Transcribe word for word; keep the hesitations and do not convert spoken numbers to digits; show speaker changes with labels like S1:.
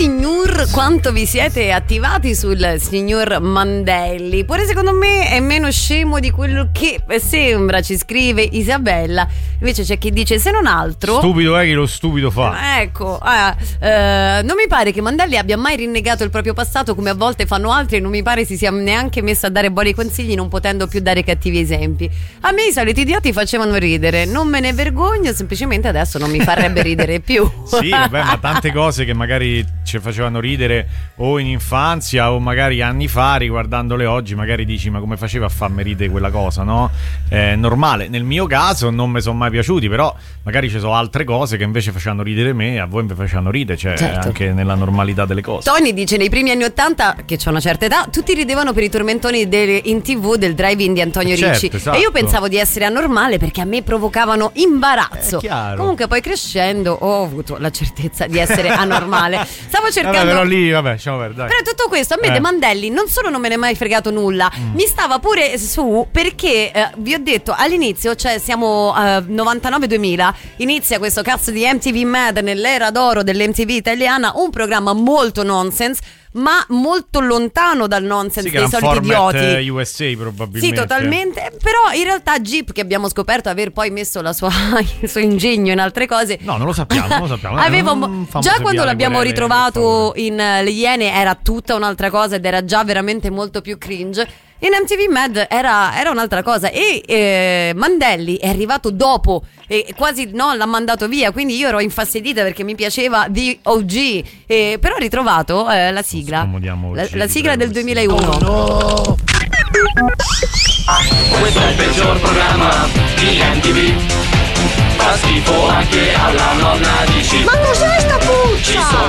S1: signor quanto vi siete attivati sul signor Mandelli. Pure secondo me è meno scemo di quello che sembra, ci scrive Isabella. Invece c'è chi dice, se non altro,
S2: stupido è chi lo stupido fa.
S1: Ecco, ah, eh, non mi pare che Mandelli abbia mai rinnegato il proprio passato come a volte fanno altri, e non mi pare si sia neanche messo a dare buoni consigli non potendo più dare cattivi esempi. A me i soliti idioti facevano ridere, non me ne vergogno, semplicemente adesso non mi farebbe ridere più.
S2: Sì, vabbè, ma tante cose che magari ci facevano ridere o in infanzia o magari anni fa, riguardandole oggi magari dici, ma come faceva a farmi ridere quella cosa, no? È normale. Nel mio caso non mi sono mai piaciuti, però magari ci sono altre cose che invece facevano ridere me, a voi mi facevano ridere, cioè certo, anche nella normalità delle cose.
S1: Tony dice, nei primi anni ottanta, che c'ho una certa età, tutti ridevano per i tormentoni del, in tv del drive-in di Antonio
S2: certo,
S1: Ricci,
S2: esatto.
S1: E io pensavo di essere anormale perché a me provocavano imbarazzo. Comunque poi crescendo ho avuto la certezza di essere anormale. Stavo cercando,
S2: vabbè, però lì vabbè, lasciamo perdere, dai.
S1: Però tutto questo a me eh. De Mandelli non solo non me ne è mai fregato nulla, mm. mi stava pure su perché eh, vi ho detto all'inizio, cioè siamo eh, novantanove duemila, inizia questo cazzo di M T V Mad nell'era d'oro dell'M T V italiana, un programma molto nonsense ma molto lontano dal nonsense
S2: sì,
S1: dei soliti idioti
S2: U S A probabilmente.
S1: Sì, totalmente. Però in realtà Jeep, che abbiamo scoperto aver poi messo la sua, il suo ingegno in altre cose,
S2: no, non lo sappiamo, non lo sappiamo.
S1: Avevo, già quando l'abbiamo ritrovato in Le Iene era tutta un'altra cosa ed era già veramente molto più cringe. In M T V Mad era, era un'altra cosa. E eh, Mandelli è arrivato dopo e quasi no, l'ha mandato via. Quindi io ero infastidita perché mi piaceva The O G, eh, però ho ritrovato eh, la sigla la, la sigla del duemilauno.
S3: Oh no! Questo è il peggior programma di M T V. Fa schifo anche alla nonna di C.
S4: Ma cos'è sta